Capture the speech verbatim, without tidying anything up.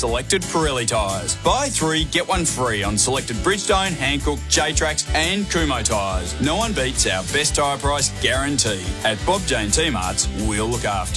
selected Pirelli tyres. Buy three, get one free on selected Bridgestone, Hankook, J-Trax and Kumho tyres. No one beats our best tyre price guarantee. At Bob Jane T-Marts, we'll look after you.